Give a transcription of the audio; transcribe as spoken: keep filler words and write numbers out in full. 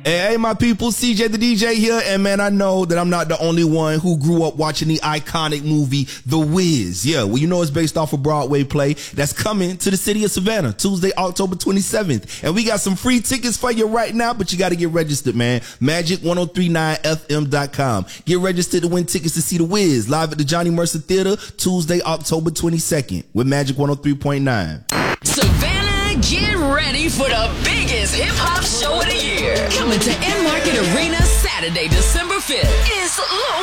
Hey, hey, my people, C J the D J here, and man, I know that I'm not the only one who grew up watching the iconic movie The Wiz. Yeah, well, you know it's based off a Broadway play that's coming to the city of Savannah Tuesday, October twenty-seventh, and we got some free tickets for you right now, but you got to get registered, man. magic ten thirty-nine F M dot com. Get registered to win tickets to see The Wiz live at the Johnny Mercer Theater Tuesday, October twenty-second with Magic one oh three point nine. Savannah, get ready for the biggest hip-hop show of the year. Coming to N-Market Arena Saturday, December fifth is Lil